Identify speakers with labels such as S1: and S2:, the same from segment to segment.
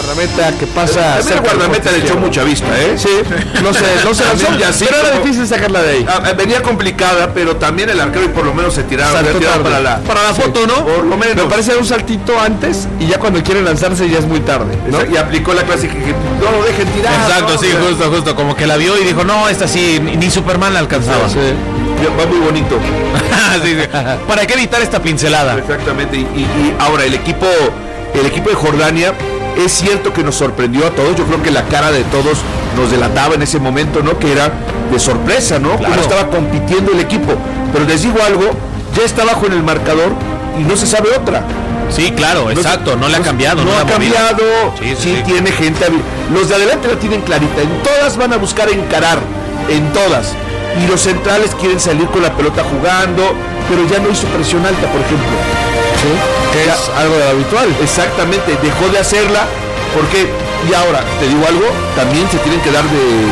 S1: guardameta que pasa.
S2: El guardameta le echó mucha vista, ¿eh?
S1: Sí, no se lanzó, pero era difícil sacarla de ahí.
S2: Venía complicada, pero también el arquero y por lo menos se tiraron para la foto, ¿no?
S1: Por lo menos. Me parece un saltito antes y ya cuando quieren lanzarse ya es muy tarde, ¿no?
S2: Y aplicó la clásica que no lo dejen tirar.
S3: Exacto, ¿no? Sí, justo. Como que la vio y dijo, no, esta sí, ni Superman la alcanzaba.
S2: Sí. Va muy bonito.
S3: Sí. ¿Para qué evitar esta pincelada?
S2: Exactamente. Y ahora el equipo de Jordania es cierto que nos sorprendió a todos. Yo creo que la cara de todos nos delataba en ese momento, ¿no? Que era de sorpresa, ¿no? Claro. Cómo estaba compitiendo el equipo. Pero les digo algo, ya está abajo en el marcador y no se sabe otra.
S3: Sí, claro, exacto, no le ha cambiado.
S2: No ha cambiado, sí tiene gente. Los de adelante la tienen clarita, en todas van a buscar encarar, en todas. Y los centrales quieren salir con la pelota jugando, pero ya no hizo presión alta, por ejemplo.
S1: ¿Sí? Que es algo de habitual.
S2: Exactamente, dejó de hacerla, porque, y ahora, te digo algo, también se tienen que dar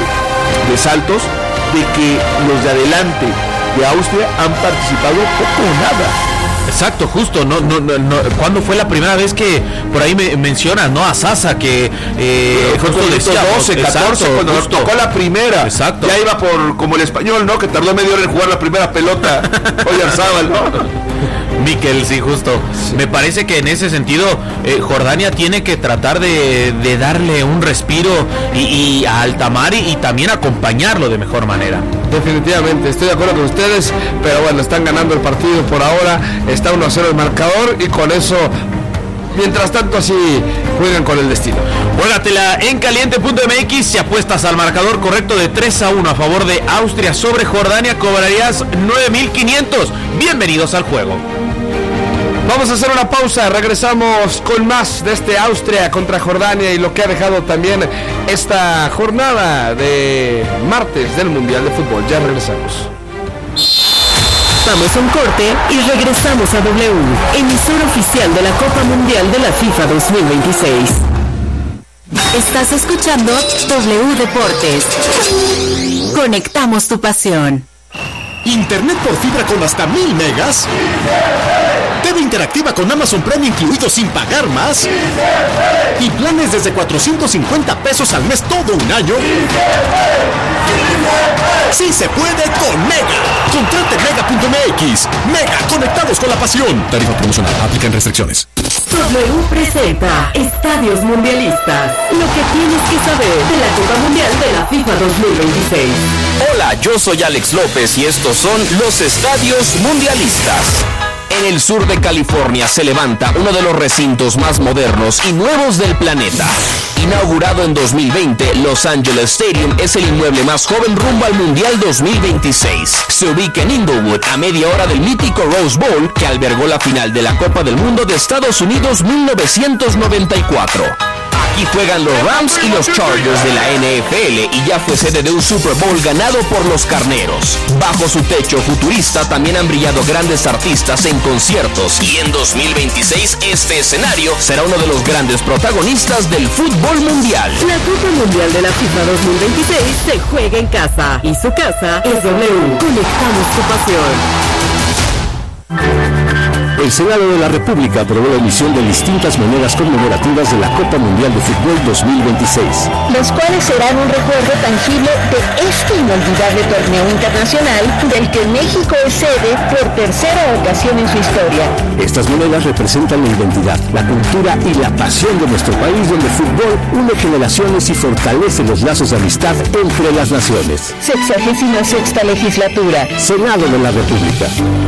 S2: de saltos, de que los de adelante de Austria han participado poco o nada.
S3: Exacto, justo, no. ¿Cuándo fue la primera vez que por ahí me mencionas, no? A Sasa, que
S2: justo decía 12, 14, cuando nos tocó la primera.
S3: Exacto.
S2: Ya iba por, como el español, ¿no? Que tardó media hora en jugar la primera pelota. Oyarzábal, ¿no?
S3: Miquel, sí, justo. Sí. Me parece que en ese sentido Jordania tiene que tratar de darle un respiro y a Altamari y también acompañarlo de mejor manera.
S1: Definitivamente, estoy de acuerdo con ustedes, pero bueno, están ganando el partido por ahora, está 1-0 el marcador y con eso, mientras tanto así juegan con el destino.
S3: Juégatela en caliente.mx, si apuestas al marcador correcto de 3-1 a favor de Austria sobre Jordania, cobrarías 9,500. Bienvenidos al juego.
S1: Vamos a hacer una pausa, regresamos con más de este Austria contra Jordania y lo que ha dejado también esta jornada de martes del Mundial de Fútbol. Ya regresamos.
S4: Vamos a un corte y regresamos a W, emisora oficial de la Copa Mundial de la FIFA 2026. Estás escuchando W Deportes. Conectamos tu pasión.
S5: Internet por fibra con hasta 1000 megas. TV interactiva con Amazon Prime incluido sin pagar más. Y planes desde 450 pesos al mes todo un año. Sí se puede con Mega. Contrate Mega.mx. Mega, conectados con la pasión. Tarifa promocional, aplican restricciones.
S4: W presenta Estadios Mundialistas. Lo que tienes que saber de la Copa Mundial de la FIFA 2026.
S6: Hola, yo soy Alex López y estos son los Estadios Mundialistas. En el sur de California se levanta uno de los recintos más modernos y nuevos del planeta. Inaugurado en 2020, Los Angeles Stadium es el inmueble más joven rumbo al Mundial 2026. Se ubica en Inglewood, a media hora del mítico Rose Bowl, que albergó la final de la Copa del Mundo de Estados Unidos 1994. Aquí juegan los Rams y los Chargers de la NFL y ya fue sede de un Super Bowl ganado por los Carneros. Bajo su techo futurista también han brillado grandes artistas en conciertos y en 2026 este escenario será uno de los grandes protagonistas del fútbol mundial.
S4: La Copa Mundial de la FIFA 2026 se juega en casa y su casa es W. Conectamos tu pasión.
S7: El Senado de la República aprobó la emisión de distintas monedas conmemorativas de la Copa Mundial de Fútbol 2026.
S8: Los cuales serán un recuerdo tangible de este inolvidable torneo internacional del que México es sede por tercera ocasión en su historia.
S7: Estas monedas representan la identidad, la cultura y la pasión de nuestro país, donde el fútbol une generaciones y fortalece los lazos de amistad entre las naciones.
S8: 66ª legislatura.
S7: Senado de la República.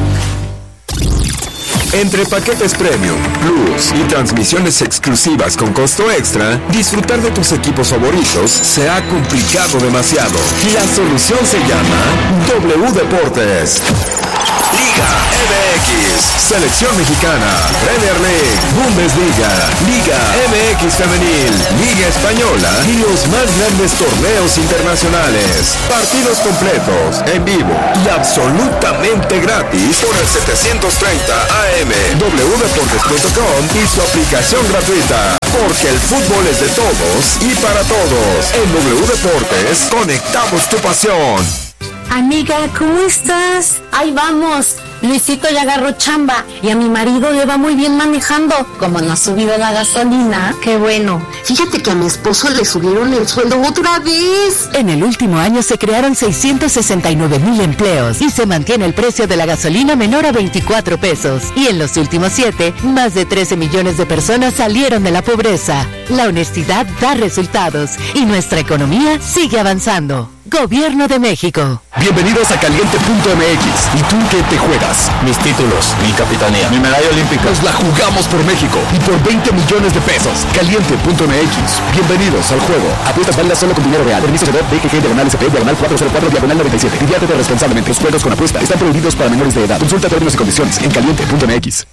S9: Entre paquetes premium, plus y transmisiones exclusivas con costo extra, disfrutar de tus equipos favoritos se ha complicado demasiado. La solución se llama W Deportes. Liga MX, Selección Mexicana, Premier League, Bundesliga, Liga MX Femenil, Liga Española y los más grandes torneos internacionales. Partidos completos, en vivo y absolutamente gratis por el 730 AM, wdeportes.com y su aplicación gratuita. Porque el fútbol es de todos y para todos. En W Deportes, conectamos tu pasión.
S10: Amiga, ¿cómo estás?
S11: Ahí vamos.
S10: Luisito ya agarró chamba y a mi marido le va muy bien manejando. Como no ha subido la gasolina, qué bueno.
S8: Fíjate que a mi esposo le subieron el sueldo otra vez.
S4: En el último año se crearon 669,000 empleos y se mantiene el precio de la gasolina menor a 24 pesos. Y en los últimos 7, más de 13 millones de personas salieron de la pobreza. La honestidad da resultados y nuestra economía sigue avanzando. Gobierno de México.
S5: Bienvenidos a Caliente.mx. ¿Y tú qué te juegas?
S3: Mis títulos, mi capitanía, mi medalla olímpica.
S5: Nos la jugamos por México y por 20 millones de pesos. Caliente.mx. Bienvenidos al juego. Apuestas válidas solo con dinero real. Permiso de DGG/SP /404/97. Diviértete responsablemente. Los juegos con apuesta están prohibidos para menores de edad. Consulta términos y condiciones en Caliente.mx.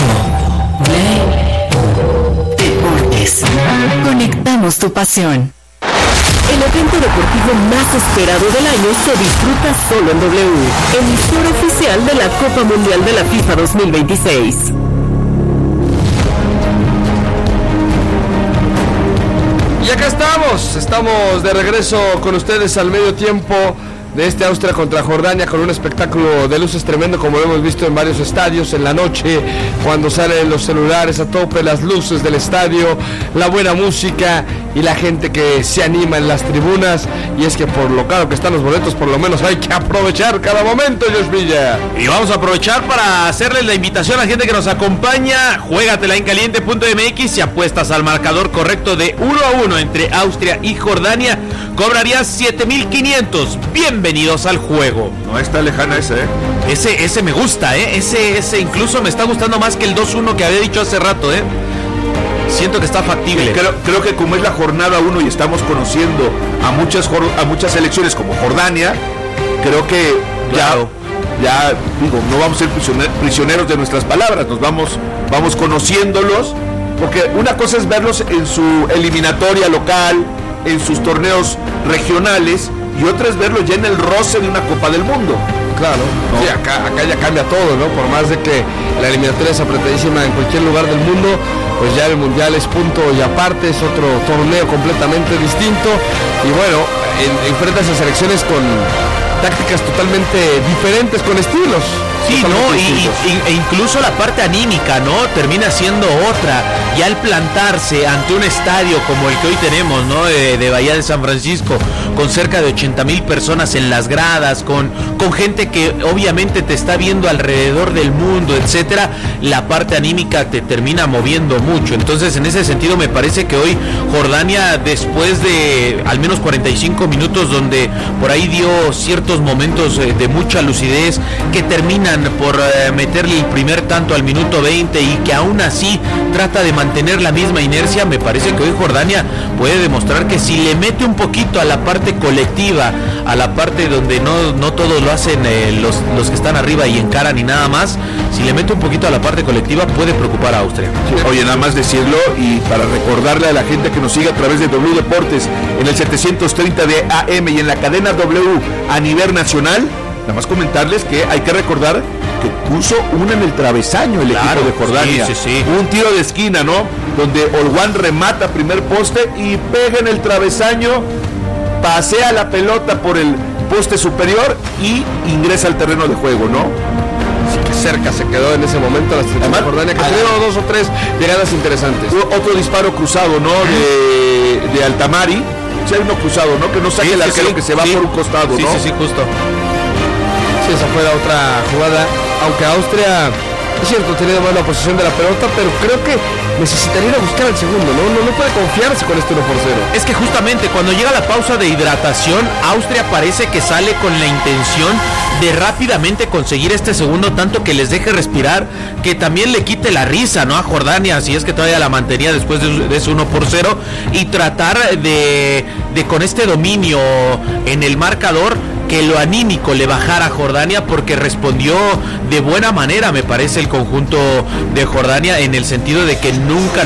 S4: Deportes. Conectamos tu pasión. El evento deportivo más esperado del año se disfruta solo en W, emisora oficial de la Copa Mundial de la FIFA 2026.
S1: Y acá estamos de regreso con ustedes al medio tiempo de este Austria contra Jordania, con un espectáculo de luces tremendo, como lo hemos visto en varios estadios en la noche, cuando salen los celulares a tope, las luces del estadio, la buena música y la gente que se anima en las tribunas. Y es que por lo caro que están los boletos, por lo menos hay que aprovechar cada momento, Josh Villa.
S3: Y vamos a aprovechar para hacerles la invitación a la gente que nos acompaña. Juégatela en Caliente.mx y apuestas al marcador correcto de 1-1 entre Austria y Jordania. Cobrarías 7,500. Bienvenidos al juego.
S2: No está lejana ese, ¿eh?
S3: Ese me gusta, ¿eh? Ese incluso me está gustando más que el 2-1 que había dicho hace rato, ¿eh? Siento que está factible.
S2: Creo que como es la jornada 1 y estamos conociendo a muchas selecciones como Jordania, creo que
S3: claro,
S2: ya digo, no vamos a ser prisioneros de nuestras palabras, vamos conociéndolos, porque una cosa es verlos en su eliminatoria local, en sus torneos regionales, y otra es verlos ya en el roce de una Copa del Mundo.
S1: Claro, ¿no? Sí, acá ya cambia todo, ¿no? Por más de que la eliminatoria es apretadísima en cualquier lugar del mundo, pues ya el Mundial es punto y aparte, es otro torneo completamente distinto. Y bueno, enfrentas a selecciones con tácticas totalmente diferentes, con estilos.
S3: Sí, ¿no? E incluso la parte anímica, ¿no? Termina siendo otra. Y al plantarse ante un estadio como el que hoy tenemos, ¿no? De Bahía de San Francisco, con cerca de 80,000 personas en las gradas, con gente que obviamente te está viendo alrededor del mundo, etcétera, la parte anímica te termina moviendo mucho. Entonces, en ese sentido, me parece que hoy Jordania, después de al menos 45 minutos, donde por ahí dio ciertos momentos de mucha lucidez, que terminan por meterle el primer tanto al minuto 20 y que aún así trata de mantener la misma inercia, me parece que hoy Jordania puede demostrar que si le mete un poquito a la parte colectiva, a la parte donde no todos lo hacen los que están arriba y encaran y nada más, si le mete un poquito a la parte colectiva puede preocupar a Austria.
S2: Sí, oye, nada más decirlo y para recordarle a la gente que nos sigue a través de W Deportes en el 730 de AM y en la cadena W a nivel nacional, nada más comentarles que hay que recordar que puso una en el travesaño el equipo de Jordania.
S3: Sí.
S2: Un tiro de esquina, ¿no? Donde Olwan remata primer poste y pega en el travesaño, pasea la pelota por el poste superior y ingresa al terreno de juego, ¿no?
S1: Sí, que cerca se quedó en ese momento la selección de Jordania, que tuvieron 2 o 3 llegadas interesantes.
S2: Otro disparo cruzado, ¿no? De Altamari. Sí, hay uno cruzado, ¿no? Que no saque el arquero, que se va por un costado, ¿no?
S3: Sí, justo.
S1: Sí, esa fue la otra jugada, aunque Austria, es cierto, ha tenido más la posición de la pelota, pero creo que necesitaría ir a buscar el segundo, no puede confiarse con este 1-0.
S3: Es que justamente cuando llega la pausa de hidratación, Austria parece que sale con la intención de rápidamente conseguir este segundo tanto, que les deje respirar, que también le quite la risa, ¿no? A Jordania, si es que todavía la mantenía después de ese 1-0, y tratar de con este dominio en el marcador, que lo anímico le bajara a Jordania, porque respondió de buena manera, me parece, el conjunto de Jordania, en el sentido de que nunca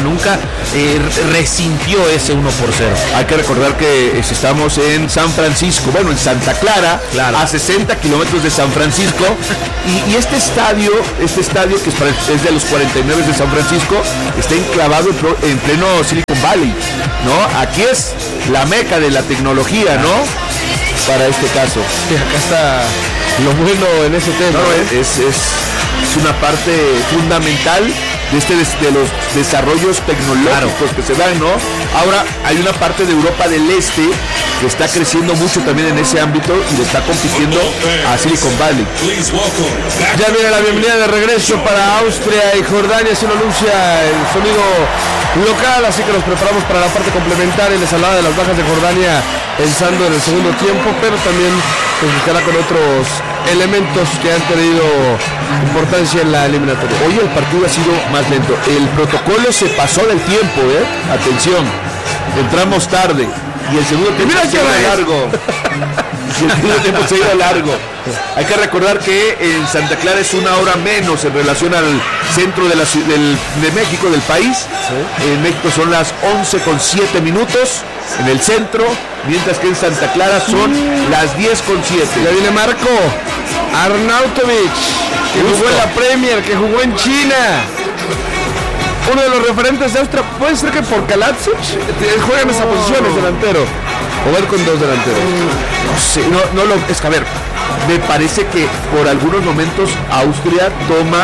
S3: resintió ese 1-0.
S2: Hay que recordar que estamos en San Francisco, bueno, en Santa Clara, a 60 kilómetros de San Francisco, y este estadio que es de los 49 de San Francisco, está enclavado en pleno Silicon Valley, ¿no? Aquí es la meca de la tecnología, ¿no? Para este caso.
S1: Sí, acá está lo bueno en ese tema.
S2: No, es una parte fundamental de los desarrollos tecnológicos que se dan, ¿no? Ahora hay una parte de Europa del Este que está creciendo mucho también en ese ámbito y le está compitiendo a Silicon Valley.
S1: Ya viene la bienvenida de regreso para Austria y Jordania, se lo anuncia el sonido local, así que nos preparamos para la parte complementaria. Les hablaba de las bajas de Jordania pensando en el segundo tiempo, pero también pues buscará con otros elementos que han tenido importancia en la eliminatoria.
S2: Hoy el partido ha sido más lento. El protocolo se pasó del tiempo, Atención, entramos tarde y el segundo tiempo se iba largo. Y el segundo tiempo se iba largo. Hay que recordar que en Santa Clara es una hora menos en relación al centro de México, del país. ¿Sí? En México son las 11:07 en el centro, mientras que en Santa Clara son las 10:07.
S1: Ya viene Marco Arnautovic, que jugó en la Premier, que jugó en China. Uno de los referentes de Austria. Puede ser que por Kalacic juega en esa posición, es delantero. O ver con dos delanteros.
S2: No sé, es que a ver, me parece que por algunos momentos Austria toma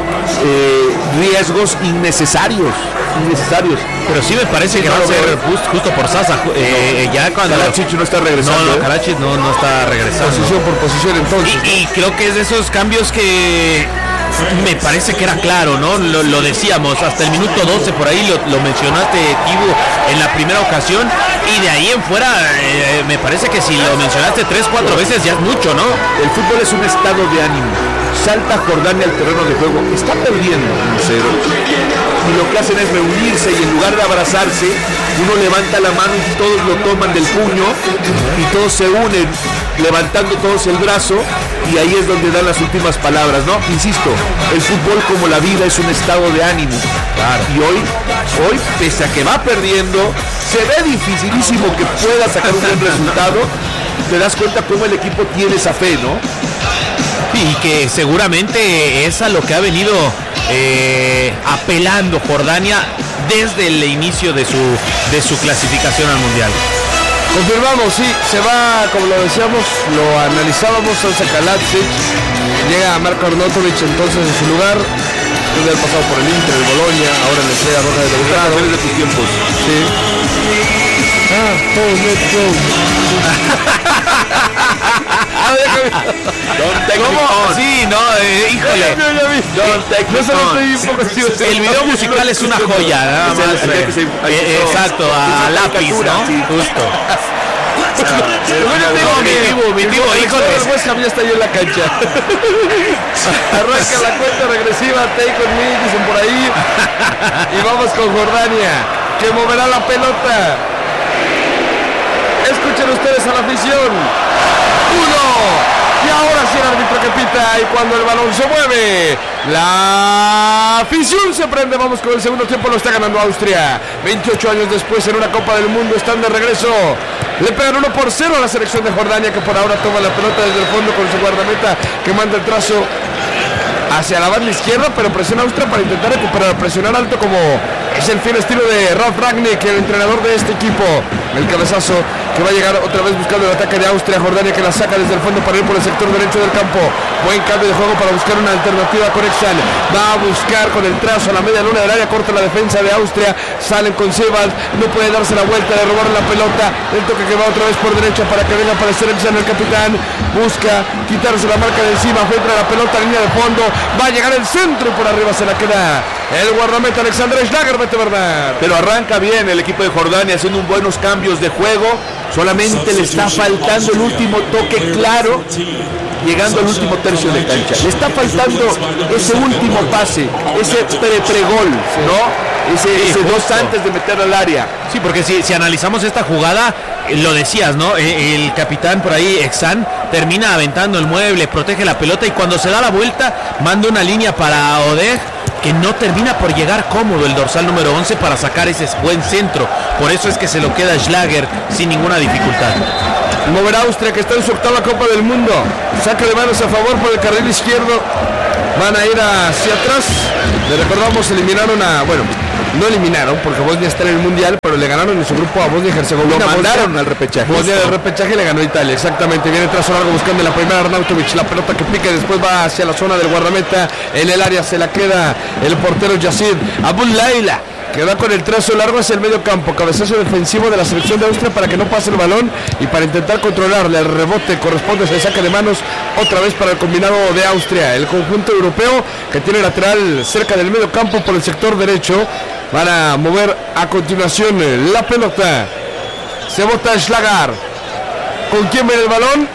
S2: riesgos innecesarios.
S3: Pero sí me parece que va a ser justo por Sasa. Ya cuando
S2: Kalacic no está regresando.
S3: Kalacic no está regresando.
S1: Posición por posición entonces.
S3: Y creo que es de esos cambios que me parece que era claro, ¿no? Lo decíamos, hasta el minuto 12 por ahí lo mencionaste, Tibu, en la primera ocasión, y de ahí en fuera me parece que si lo mencionaste 3-4 veces ya es mucho, ¿no?
S2: El fútbol es un estado de ánimo. Salta Jordania al terreno de juego, está perdiendo 1-0, y lo que hacen es reunirse y en lugar de abrazarse, uno levanta la mano y todos lo toman del puño y todos se unen, levantando todos el brazo, y ahí es donde dan las últimas palabras, ¿no? Insisto, el fútbol como la vida es un estado de ánimo. Claro. Y hoy, pese a que va perdiendo, se ve dificilísimo que pueda sacar un buen resultado. Te das cuenta cómo el equipo tiene esa fe, ¿no?
S3: Y que seguramente es a lo que ha venido apelando Jordania desde el inicio de su clasificación al Mundial.
S1: Confirmamos, sí, se va, como lo decíamos, lo analizábamos, Sasa Kalacic, llega Marco Arnautovic entonces en su lugar, después de haber pasado por el Inter, el Bologna, ahora en la Estrella Roja de Belgrado.
S2: De tus tiempos.
S1: Sí.
S3: Sí, no, híjole. El video musical es una joya, nada más. Exacto, a lápiz, ¿no?
S2: Sí, justo.
S3: Mi tío, híjole.
S1: Ya está yo en la cancha. Arranca la cuenta regresiva, take on me, dicen por ahí. Y vamos con Jordania, que moverá la pelota. Escuchen ustedes a la afición. 1. Y ahora sí el árbitro que pita. Y cuando el balón se mueve, la afición se prende. Vamos con el segundo tiempo. Lo está ganando Austria. 28 años después, en una Copa del Mundo, están de regreso. Le pegan 1-0 a la selección de Jordania, que por ahora toma la pelota desde el fondo con su guardameta, que manda el trazo hacia la banda izquierda, pero presiona Austria para intentar recuperar, presionar alto, como es el fiel estilo de Ralf Rangnick, el entrenador de este equipo. El cabezazo que va a llegar otra vez buscando el ataque de Austria. Jordania que la saca desde el fondo para ir por el sector derecho del campo. Buen cambio de juego para buscar una alternativa con Exan. Va a buscar con el trazo a la media luna del área, corta la defensa de Austria. Salen con Sebald, no puede darse la vuelta de robar la pelota. El toque que va otra vez por derecha para que venga a aparecer Exan, el capitán. Busca quitarse la marca de encima, filtra la pelota, línea de fondo. Va a llegar el centro y por arriba se la queda el guardameta Alexander Schlager, Bernard.
S2: Pero arranca bien el equipo de Jordania, haciendo buenos cambios de juego. Solamente le está faltando el último toque claro, llegando al último tercio de cancha. Le está faltando ese último pase, ese pregol, ¿no? Ese dos antes de meter al área.
S3: Sí, porque si analizamos esta jugada, lo decías, ¿no? El capitán por ahí, Exan, termina aventando el mueble, protege la pelota y cuando se da la vuelta, manda una línea para Odeh, que no termina por llegar cómodo el dorsal número 11 para sacar ese buen centro. Por eso es que se lo queda Schlager sin ninguna dificultad.
S1: Moverá Austria, que está en su octava Copa del Mundo. Saca de manos a favor por el carril izquierdo. Van a ir hacia atrás. Le recordamos, eliminaron a... Bueno, no eliminaron, porque Bosnia está en el Mundial, pero le ganaron en su grupo a Bosnia y Herzegovina.
S2: Lo mandaron al repechaje.
S1: Bosnia del repechaje le ganó a Italia, exactamente. Viene trazo largo buscando la primera Arnautovic, la pelota que pica y después va hacia la zona del guardameta. En el área se la queda el portero Yacid Aboullaila, que va con el trazo largo hacia el medio campo. Cabezazo defensivo de la selección de Austria para que no pase el balón y para intentar controlarle el rebote corresponde al saque de manos otra vez para el combinado de Austria. El conjunto europeo que tiene lateral cerca del medio campo por el sector derecho. Van a mover a continuación la pelota. Se bota Schlager. ¿Con quién viene el balón?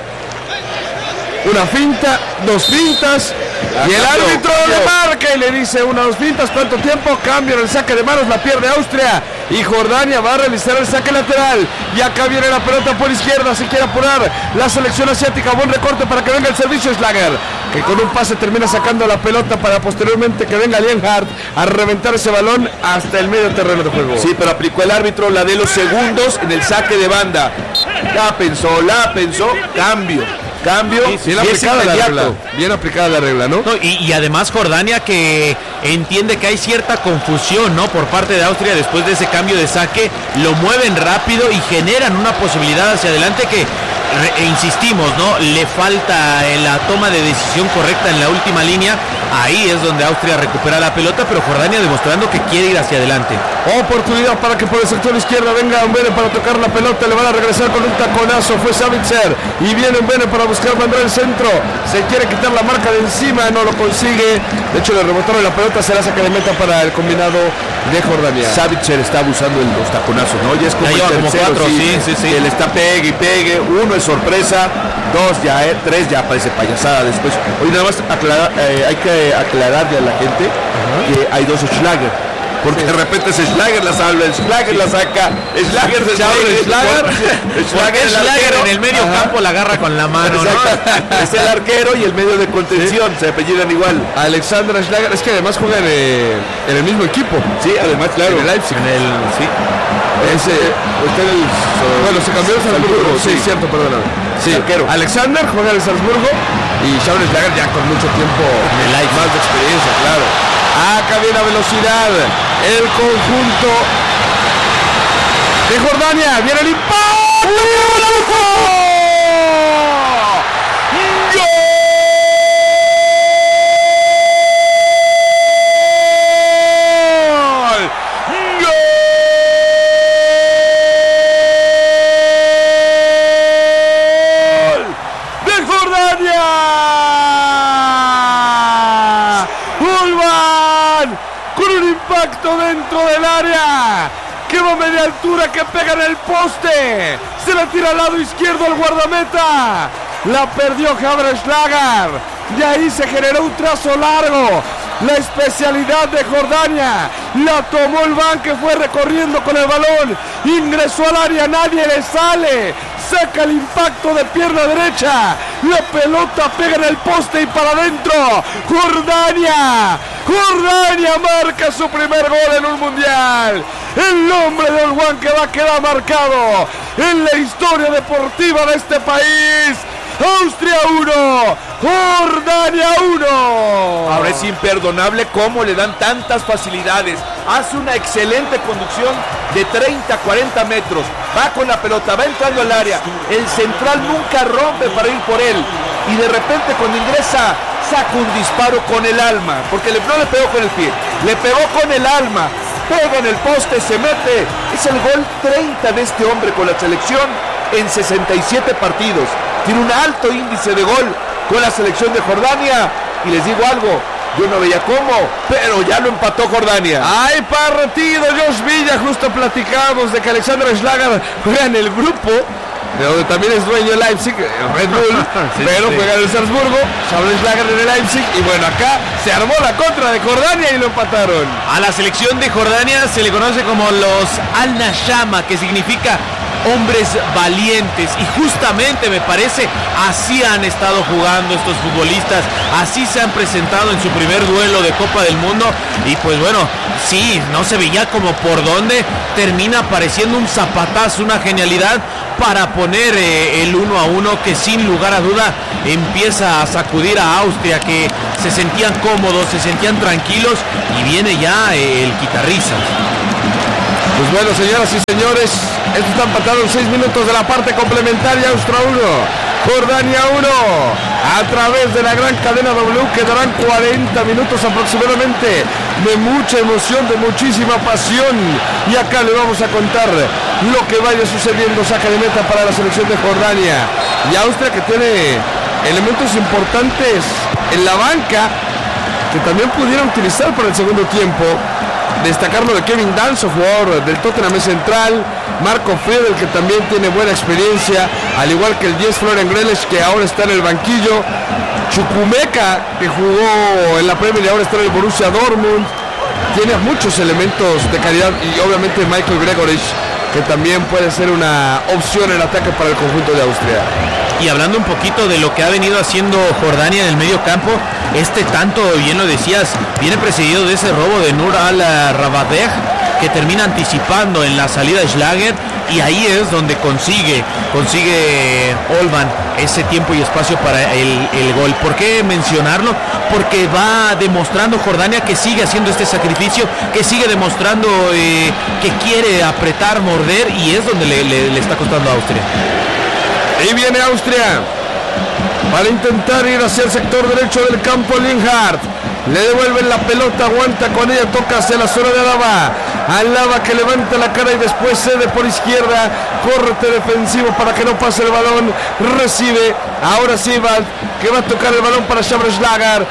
S1: Una finta, dos fintas. Y el árbitro le marca y le dice una, dos fintas, ¿cuánto tiempo? Cambio en el saque de manos, la pierde Austria. Y Jordania va a realizar el saque lateral. Y acá viene la pelota por izquierda, se quiere apurar la selección asiática. Buen recorte para que venga el servicio Schlager, que con un pase termina sacando la pelota para posteriormente que venga Lienhardt a reventar ese balón hasta el medio terreno de juego.
S2: Sí, pero aplicó el árbitro la de los segundos en el saque de banda. La pensó, cambio,
S1: bien aplicada la regla. Bien aplicada la regla, ¿no?
S3: Y además Jordania, que entiende que hay cierta confusión, ¿no? Por parte de Austria después de ese cambio de saque, lo mueven rápido y generan una posibilidad hacia adelante que, insistimos, ¿no? Le falta en la toma de decisión correcta en la última línea. Ahí es donde Austria recupera la pelota, pero Jordania demostrando que quiere ir hacia adelante.
S1: Oportunidad para que por el sector izquierdo venga Mbene para tocar la pelota, le van a regresar con un taconazo, fue Savitzer, y viene Mbene para buscar mandar el centro, se quiere quitar la marca de encima, no lo consigue, de hecho le rebotaron la pelota, se la saca de meta para el combinado de Jordania.
S2: Savitzer está abusando de los taconazos, ¿no? Ya es como
S3: ya
S2: el tercero,
S3: como 4, sí.
S2: Él está pegue y pegue, uno es sorpresa, dos ya, tres ya parece payasada después. Hoy nada más hay que aclararle a la gente que hay dos Schlager, porque de repente es Schlager la salva, Schlager la saca, Schlager se
S3: Schlager en el medio campo la agarra con la mano, ¿no?
S2: Es el arquero y el medio de contención, se apellidan igual.
S1: Alexander Schlager, es que además juegan en el mismo equipo.
S2: Sí, además, claro.
S1: En el Leipzig. Bueno, se cambió de Salzburgo. Sí, cierto, perdóname. Sí, arquero. Alexander juega en Salzburgo y Shaun Schlager ya con mucho tiempo más de experiencia, claro. Acá viene a velocidad el conjunto de Jordania. Viene el impacto. Dentro del área, que va a media altura, que pega en el poste, se la tira al lado izquierdo al guardameta, la perdió Javier Schlager, y ahí se generó un trazo largo, la especialidad de Jordania, la tomó el Van, que fue recorriendo con el balón, ingresó al área, nadie le sale, saca el impacto de pierna derecha, la pelota pega en el poste y para adentro. Jordania marca su primer gol en un mundial. El nombre de Olwan que va a quedar marcado en la historia deportiva de este país. Austria 1, Jordania 1.
S2: Ahora es imperdonable cómo le dan tantas facilidades. Hace una excelente conducción de 30, 40 metros. Va con la pelota, va entrando al área. El central nunca rompe para ir por él. Y de repente cuando ingresa, saca un disparo con el alma. Porque no le pegó con el pie, le pegó con el alma. Pega en el poste, se mete. Es el gol 30 de este hombre con la selección en 67 partidos. Tiene un alto índice de gol con la selección de Jordania. Y les digo algo, yo no veía cómo, pero ya lo empató Jordania.
S1: ¡Ay, partido! Josh Villa, justo platicamos de que Alexander Schlager juega en el grupo, de donde también es dueño el Leipzig, Red Bull, pero juega en el Salzburgo, Shaun Schlager en el Leipzig, y bueno, acá se armó la contra de Jordania y lo empataron.
S3: A la selección de Jordania se le conoce como los Al-Nashama, que significa hombres valientes, y justamente me parece así han estado jugando estos futbolistas, así se han presentado en su primer duelo de Copa del Mundo, y pues bueno, sí, no se veía como por dónde, termina apareciendo un zapatazo, una genialidad, para poner el 1-1, que sin lugar a duda empieza a sacudir a Austria, que se sentían cómodos, se sentían tranquilos, y viene ya el quitarrisas.
S1: Pues bueno, señoras y señores, esto está empatado en 6 minutos de la parte complementaria. Austria 1, Jordania 1, a través de la gran cadena W. Quedarán 40 minutos aproximadamente de mucha emoción, de muchísima pasión, y acá le vamos a contar lo que vaya sucediendo. Saca de meta para la selección de Jordania, y Austria, que tiene elementos importantes en la banca que también pudieron utilizar para el segundo tiempo. Destacar lo de Kevin Danso, jugador del Tottenham central, Marco Friedel, que también tiene buena experiencia, al igual que el 10 Florian Grealish, que ahora está en el banquillo, Chukwuemeka, que jugó en la Premier y ahora está en el Borussia Dortmund. Tiene muchos elementos de calidad, y obviamente Michael Gregoritsch, que también puede ser una opción en ataque para el conjunto de Austria.
S3: Y hablando un poquito de lo que ha venido haciendo Jordania en el medio campo, tanto, bien lo decías, viene precedido de ese robo de Nur al-Rabadeh, que termina anticipando en la salida de Schlager, y ahí es donde consigue Olban ese tiempo y espacio para el gol. ¿Por qué mencionarlo? Porque va demostrando Jordania que sigue haciendo este sacrificio, que sigue demostrando que quiere apretar, morder, y es donde le está costando a Austria.
S1: Ahí viene Austria para intentar ir hacia el sector derecho del campo. Linhardt le devuelven la pelota, aguanta con ella, toca hacia la zona de Alaba, que levanta la cara y después cede por izquierda, corte defensivo para que no pase el balón, recibe ahora Siebald, que va a tocar el balón para Schlager,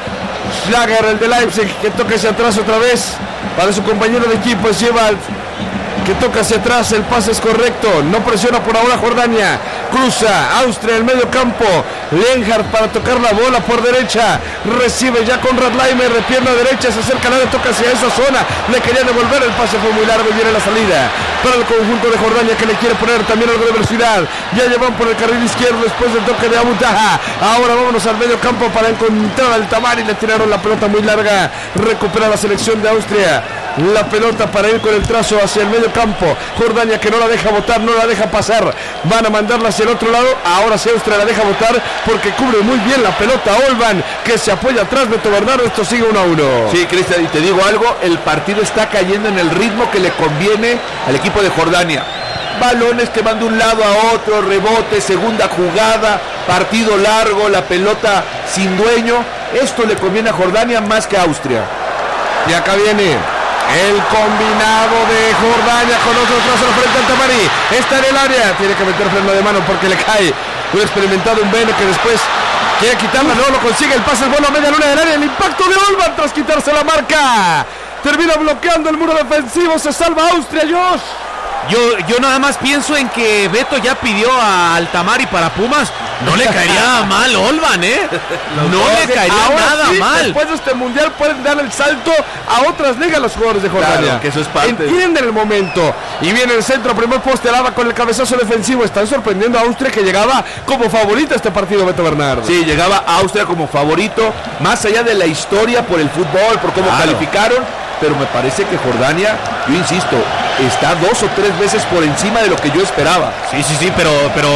S1: el de Leipzig, que toca hacia atrás otra vez para su compañero de equipo Siebald, que toca hacia atrás. El pase es correcto, no presiona por ahora Jordania, cruza Austria el medio campo, Linhardt para tocar la bola por derecha, recibe ya Konrad Laimer de pierna derecha, se acerca al área, toca hacia esa zona, le quería devolver, el pase fue muy largo y viene la salida para el conjunto de Jordania, que le quiere poner también algo de velocidad. Ya llevan por el carril izquierdo después del toque de Abu Taha. Ahora vámonos al medio campo para encontrar al Tamari, le tiraron la pelota muy larga, recupera la selección de Austria la pelota para ir con el trazo hacia el medio campo. Jordania, que no la deja botar, no la deja pasar, van a mandarla hacia el otro lado. Ahora sí Austria la deja botar porque cubre muy bien la pelota Olban, que se apoya atrás de Beto Bernardo. Esto sigue 1-1.
S2: Sí, Cristian, y te digo algo, el partido está cayendo en el ritmo que le conviene al equipo de Jordania. Balones que van de un lado a otro, rebote, segunda jugada, partido largo, la pelota sin dueño. Esto le conviene a Jordania más que a Austria.
S1: Y acá viene el combinado de Jordania con otro trazo frente al Tamari. Está en el área, tiene que meter freno de mano porque le cae un experimentado Mbene, que después quiere quitarla, no lo consigue. El pase es bueno a media luna del área, el impacto de Olban tras quitarse la marca, termina bloqueando el muro defensivo. Se salva Austria, Josh.
S3: Yo nada más pienso en que Beto ya pidió a Altamari para Pumas. No le caería mal Olban, No le caería nada mal.
S1: Después de este mundial pueden dar el salto a otras ligas los jugadores de Jordania.
S2: Claro, que eso es parte.
S1: Entienden el momento. Y viene el centro, primer poste, Alaba con el cabezazo defensivo. Están sorprendiendo a Austria, que llegaba como favorito a este partido, Beto Bernardo.
S2: Sí, llegaba Austria como favorito, más allá de la historia, por el fútbol, por cómo calificaron. Pero me parece que Jordania, yo insisto, está 2 o 3 veces por encima de lo que yo esperaba.
S3: Sí, pero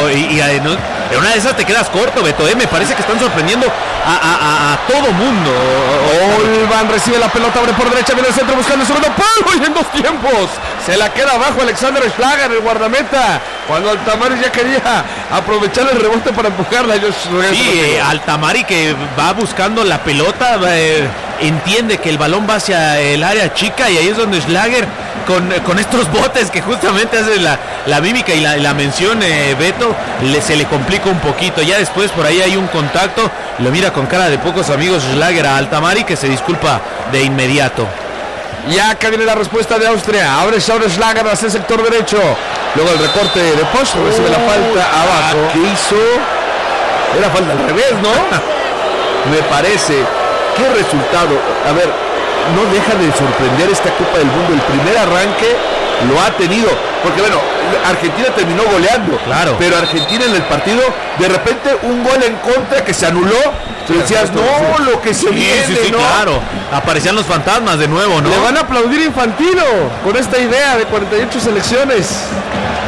S3: en una de esas te quedas corto, Beto, me parece que están sorprendiendo a todo mundo.
S1: Olban recibe la pelota, abre por derecha, viene el centro buscando el segundo palo, y en 2 tiempos se la queda abajo Alexander Schlager, el guardameta, cuando Altamari ya quería aprovechar el rebote para empujarla.
S3: Sí, Altamari, que va buscando la pelota, entiende que el balón va hacia el área chica, y ahí es donde Schlager con estos botes que justamente hace la mímica y la mención, Beto, se le complica un poquito. Ya después por ahí hay un contacto, lo mira con cara de pocos amigos Schlager a Altamari, que se disculpa de inmediato.
S1: Y acá viene la respuesta de Austria. Abre Schlager hacia el sector derecho, luego el recorte de Post, recibe la falta abajo.
S2: ¿Qué hizo? Era falta al revés, ¿no? Me parece. ¿Qué resultado? A ver, no deja de sorprender esta Copa del Mundo. El primer arranque lo ha tenido, porque bueno, Argentina terminó goleando,
S3: claro,
S2: pero Argentina en el partido, de repente un gol en contra que se anuló. Tú decías, no, lo que se viene,
S3: sí,
S2: ¿no?
S3: Claro, aparecían los fantasmas de nuevo, ¿no?
S1: Le van a aplaudir Infantino con esta idea de 48 selecciones.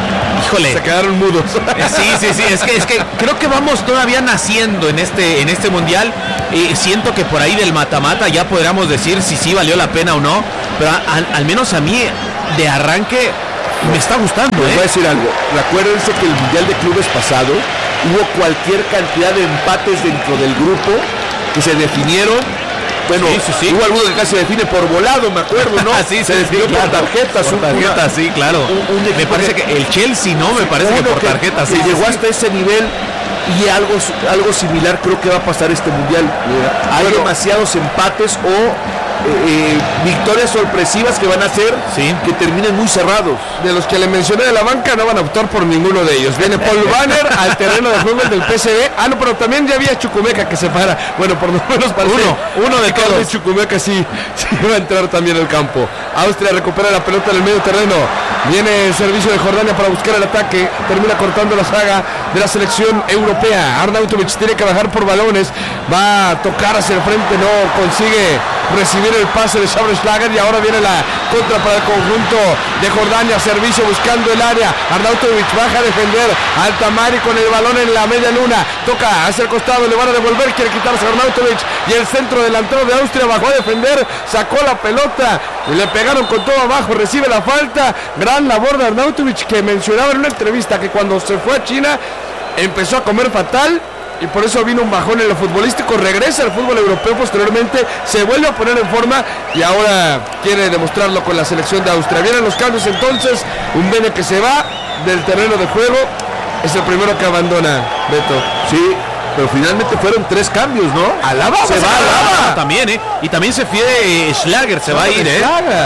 S3: Híjole.
S1: Se quedaron mudos.
S3: Sí, es que creo que vamos todavía naciendo en este mundial. Siento que por ahí del mata-mata ya podríamos decir si sí valió la pena o no, pero al menos a mí de arranque me está gustando.
S2: Les voy a decir algo. Recuérdense que el mundial de clubes pasado hubo cualquier cantidad de empates dentro del grupo que se definieron. Bueno,
S3: sí.
S2: Hubo alguno que casi se define por volado, me acuerdo, ¿no?
S3: Sí,
S2: se definió
S3: claro.
S2: por tarjetas.
S3: Por tarjetas, sí, claro. Me parece que el Chelsea, ¿no? Me parece que por tarjetas.
S2: Se llegó hasta ese nivel y algo similar creo que va a pasar este mundial. Hay demasiados empates o victorias sorpresivas que van a hacer que terminen muy cerrados.
S1: De los que le mencioné de la banca no van a optar por ninguno de ellos. Viene Paul Banner al terreno de juego del PSV. No, pero también ya había Chukwuemeka que se para. Bueno, por lo menos para uno de todos. Chukwuemeka sí va a entrar también al campo. Austria recupera la pelota en el medio terreno. Viene el servicio de Jordania para buscar el ataque. Termina cortando la saga de la selección europea. Arnautovic tiene que bajar por balones. Va a tocar hacia el frente. No consigue recibir el pase de Schlager. Y ahora viene la contra para el conjunto de Jordania. Servicio buscando el área. Arnautovic baja a defender. Altamari con el balón en la media luna. Toca hacia el costado. Le van a devolver. Quiere quitarse a Arnautovic. Y el centro delantero de Austria bajó a defender. Sacó la pelota. Y le pegaron con todo abajo. Recibe la falta. Gran labor de Arnautovic, que mencionaba en una entrevista que cuando se fue a China empezó a comer fatal y por eso vino un bajón en lo futbolístico. Regresa al fútbol europeo posteriormente, se vuelve a poner en forma y ahora quiere demostrarlo con la selección de Austria. Vienen los cambios entonces, un Bene que se va del terreno de juego, es el primero que abandona, Beto.
S2: Sí, pero finalmente fueron 3 cambios, ¿no?
S1: Alaba
S3: se va Alaba también, y también se fue Schlager, se va a ir,
S2: qué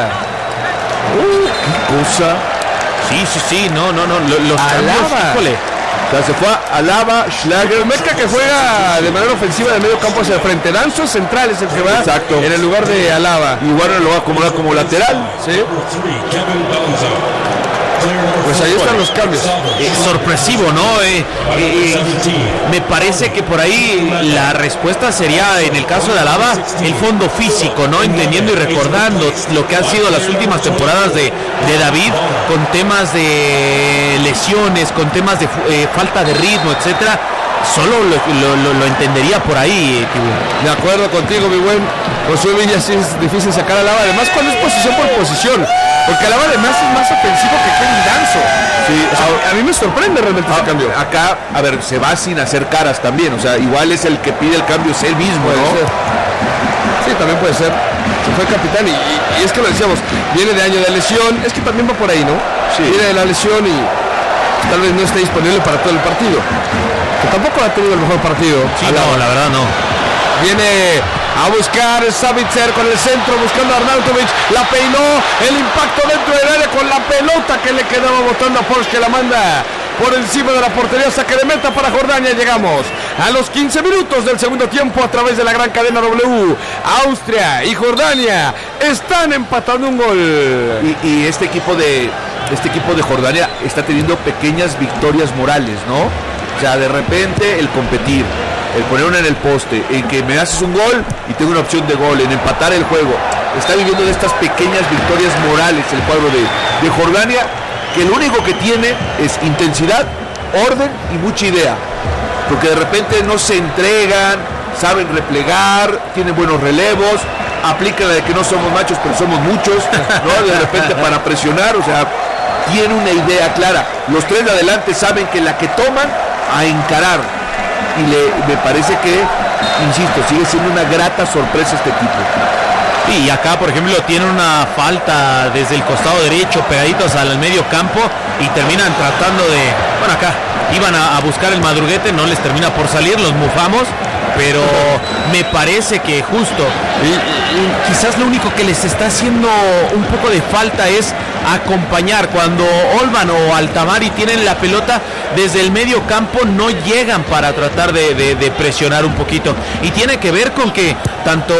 S2: cosa.
S3: Sí, no, los
S1: Alaba.
S3: híjole.
S2: O sea, se fue a Alaba, Schlager.
S1: Meca que juega de manera ofensiva de medio campo hacia el frente. Danzo central es el que va.
S2: Exacto.
S1: En el lugar de Alaba.
S2: Igual lo va a acomodar como lateral.
S1: Sí. Pues ahí están los cambios.
S3: Sorpresivo, ¿no? Me parece que por ahí la respuesta sería, en el caso de Alaba, el fondo físico, ¿no? Entendiendo y recordando lo que han sido las últimas temporadas de David, con temas de lesiones, con temas de falta de ritmo, etcétera. Solo lo entendería por ahí,
S1: De acuerdo contigo, mi buen Josué Villa. Sí es difícil sacar a Alaba, además cuando es posición por posición, porque Alaba además es más ofensivo que Kevin Danzo.
S2: Sí,
S1: o sea, a mí me sorprende realmente ese cambio.
S2: Acá, a ver, se va sin hacer caras también, o sea, igual es el que pide el cambio, es él mismo,
S1: puede
S2: ¿no?
S1: ser. Sí, también puede ser. Se fue capitán y es que lo decíamos, viene de año de lesión, es que también va por ahí, ¿no?
S2: Sí.
S1: Viene de la lesión y tal vez no esté disponible para todo el partido. Que tampoco ha tenido el mejor partido.
S3: Sí, no, la verdad no.
S1: Viene a buscar Savitzer con el centro, buscando a Arnautovic, la peinó, el impacto dentro del área con la pelota que le quedaba botando a Porsche, que la manda por encima de la portería, saque de meta para Jordania. Llegamos a los 15 minutos del segundo tiempo a través de la gran cadena W. Austria y Jordania están empatando un gol.
S2: Y este equipo de Jordania está teniendo pequeñas victorias morales, ¿no? O sea, de repente el competir, el poner una en el poste, en que me haces un gol y tengo una opción de gol, en empatar el juego. Está viviendo de estas pequeñas victorias morales el cuadro de Jordania, que lo único que tiene es intensidad, orden y mucha idea. Porque de repente no se entregan, saben replegar, tienen buenos relevos, aplican la de que no somos machos pero somos muchos, ¿no? De repente para presionar, o sea, tiene una idea clara. Los 3 de adelante saben que la que toman a encarar, y me parece que, insisto, sigue siendo una grata sorpresa este equipo.
S3: Y acá, por ejemplo, tienen una falta desde el costado derecho, pegaditos al medio campo, y terminan tratando de, bueno, acá iban a buscar el madruguete, no les termina por salir, los mufamos, pero me parece que justo, y quizás lo único que les está haciendo un poco de falta es acompañar. Cuando Olban o Altamari tienen la pelota desde el medio campo, no llegan para tratar de presionar un poquito, y tiene que ver con que tanto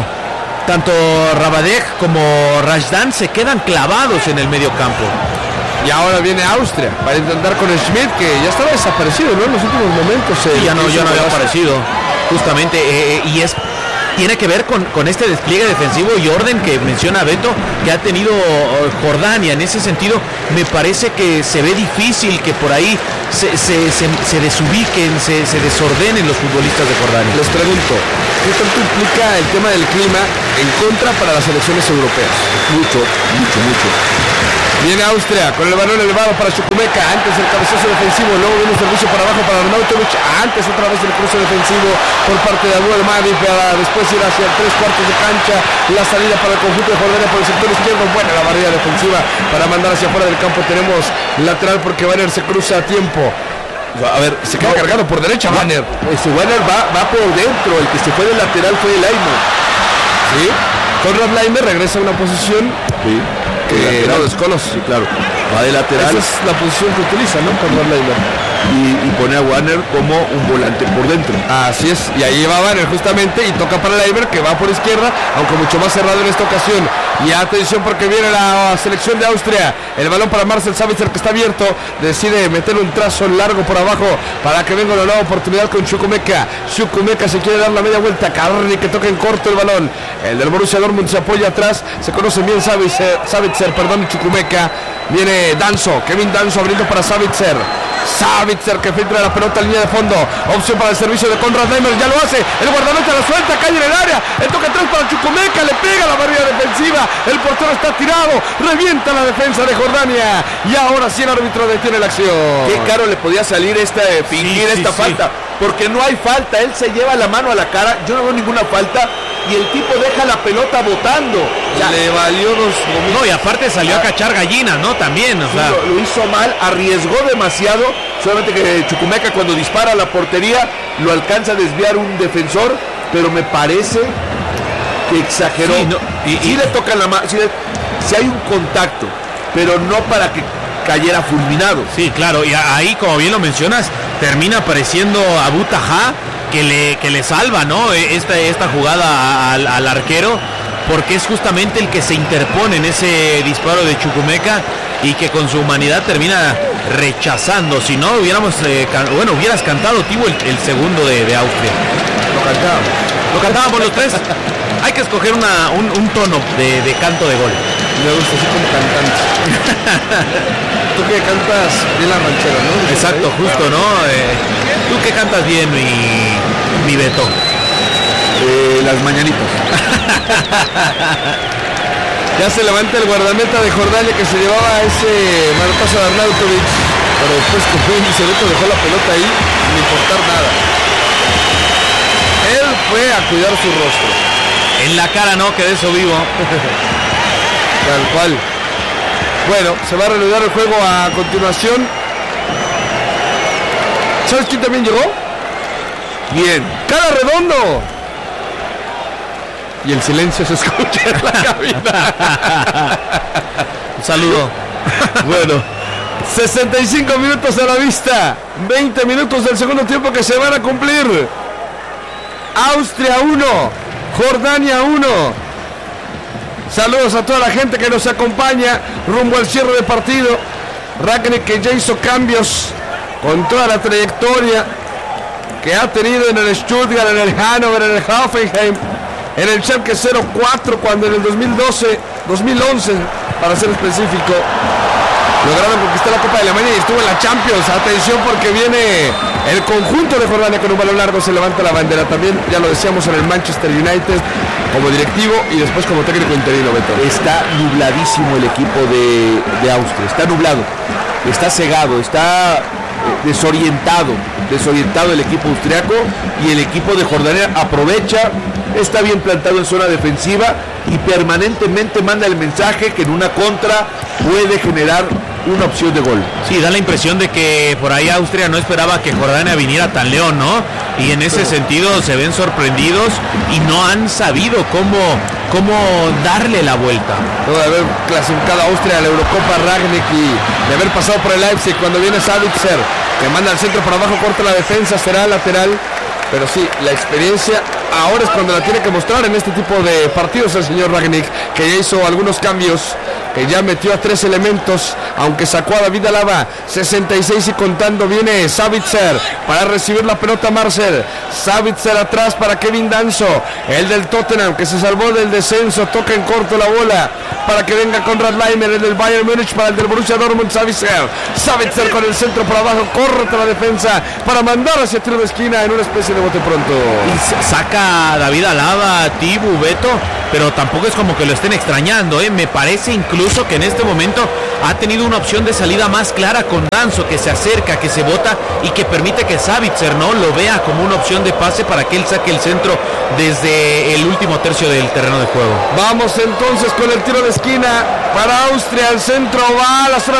S3: Rabadej como Rajdan se quedan clavados en el medio campo.
S1: Y ahora viene Austria para intentar con el Schmidt, que ya estaba desaparecido, ¿no? En los últimos momentos.
S3: Ya no había aparecido, justamente, y es tiene que ver con este despliegue defensivo y orden que menciona Beto, que ha tenido Jordania. En ese sentido, me parece que se ve difícil que por ahí se desubiquen, se desordenen los futbolistas de Jordania.
S1: Les pregunto, ¿qué tanto implica el tema del clima en contra para las selecciones europeas?
S2: Mucho.
S1: Viene Austria con el balón elevado para Chukwuemeka, antes el cabezazo defensivo, luego viene un servicio para abajo para Arnautovic, antes otra vez el cruce defensivo por parte de Abou El Mahdi para después ir hacia el 3/4 de cancha, la salida para el conjunto de Jordania por el sector izquierdo, buena la barrera defensiva para mandar hacia afuera del campo. Tenemos lateral porque Banner se cruza a tiempo. A ver, se queda cargado por derecha Banner.
S2: Banner va por dentro, el que se fue del lateral fue Laimer.
S1: ¿Sí? Conrad Laimer regresa a una posición que no desconoce.
S2: Sí, claro. Va de lateral.
S1: Esa es la posición que utiliza, ¿no? Conrad Laimer.
S2: Y pone a Warner como un volante por dentro.
S1: Así es, y ahí va Banner justamente y toca para Laimer, que va por izquierda, aunque mucho más cerrado en esta ocasión. Y atención porque viene la selección de Austria, el balón para Marcel Sabitzer, que está abierto, decide meter un trazo largo por abajo para que venga una nueva oportunidad con Chukwuemeka. Chukwuemeka se quiere dar la media vuelta, Carni que toca en corto el balón, el del Borussia Dortmund se apoya atrás, se conocen bien Sabitzer, y Chukwuemeka. Viene Danso, Kevin Danso abriendo para Sabitzer que filtra la pelota en línea de fondo, opción para el servicio de Conrad Laimer, ya lo hace, el guardameta la suelta, cae en el área, el toque atrás para Chukwuemeka, le pega la barrera defensiva, el portero está tirado, revienta la defensa de Jordania y ahora sí el árbitro detiene la acción.
S2: Qué caro le podía salir fingir esta falta, porque no hay falta, él se lleva la mano a la cara, yo no veo ninguna falta y el tipo deja la pelota botando.
S1: Ya le valió dos momentos.
S3: No, y aparte salió a cachar gallinas, ¿no? También, o sea.
S2: Lo hizo mal, arriesgó demasiado, solamente que Chukwuemeka cuando dispara a la portería lo alcanza a desviar un defensor, pero me parece que exageró.
S3: Sí, no,
S2: y le tocan la mano, si hay un contacto, pero no para que cayera fulminado.
S3: Sí, claro, y ahí, como bien lo mencionas, termina apareciendo Abou Taha, que le salva, ¿no? Esta jugada al arquero, porque es justamente el que se interpone en ese disparo de Chukwuemeka y que con su humanidad termina rechazando. Si no hubieras cantado, Tibo, el segundo de Austria. Lo cantábamos los tres. Hay que escoger un tono de canto de gol.
S1: Me gusta así como cantante. Tú que cantas bien la ranchera, ¿no?
S3: Exacto, justo, ¿no? Tú que cantas bien, mi Beto.
S2: Las mañanitas.
S1: Ya se levanta el guardameta de Jordania que se llevaba ese manotazo de Arnautovic, pero después que fue un Beto dejó la pelota ahí sin importar nada. Él fue a cuidar su rostro.
S3: En la cara no, que de eso vivo.
S1: Tal cual. Bueno, se va a reanudar el juego a continuación. ¿Sabes quién también llegó?
S2: Bien.
S1: ¡Cara Redondo! Y el silencio se escucha en la cabina.
S3: Un saludo.
S1: Bueno, 65 minutos a la vista. 20 minutos del segundo tiempo que se van a cumplir. Austria 1, Jordania 1. Saludos a toda la gente que nos acompaña rumbo al cierre de partido. Rangnick, que ya hizo cambios con toda la trayectoria que ha tenido en el Stuttgart, en el Hannover, en el Hoffenheim, en el Schalke 04, cuando en el 2011, para ser específico, lograron conquistar la Copa de Alemania y estuvo en la Champions. Atención porque viene el conjunto de Jordania con un balón largo, se levanta la bandera. También ya lo decíamos en el Manchester United como directivo y después como técnico interino, Beto.
S2: Está nubladísimo el equipo de Austria, está nublado, está cegado, está desorientado el equipo austriaco, y el equipo de Jordania aprovecha, está bien plantado en zona defensiva y permanentemente manda el mensaje que en una contra puede generar una opción de gol.
S3: Sí, da la impresión de que por ahí Austria no esperaba que Jordania viniera tan león, ¿no? Y en ese sentido se ven sorprendidos y no han sabido cómo darle la vuelta.
S1: Luego de haber clasificado a Austria a la Eurocopa, Rangnick, y de haber pasado por el Leipzig, cuando viene Sabitzer, que manda al centro para abajo, corta la defensa, será lateral. Pero sí, la experiencia ahora es cuando la tiene que mostrar en este tipo de partidos el señor Rangnick, que ya hizo algunos cambios que ya metió a 3 elementos, aunque sacó a David Alaba. 66 y contando, viene Savitzer para recibir la pelota. Marcel Savitzer atrás para Kevin Danso, el del Tottenham que se salvó del descenso, toca en corto la bola para que venga Konrad Laimer, el del Bayern Múnich para el del Borussia Dortmund. Savitzer con el centro por abajo, corre la defensa para mandar hacia tiro de esquina en una especie de bote pronto.
S3: Y saca a David Alaba, Tibu, Beto, pero tampoco es como que lo estén extrañando, ¿eh? Me parece incluso que en este momento ha tenido una opción de salida más clara con Danso, que se acerca, que se bota y que permite que Savitzer, ¿no?, lo vea como una opción de pase para que él saque el centro desde el último tercio del terreno de juego.
S1: Vamos entonces con el tiro de esquina para Austria. El centro va a la zona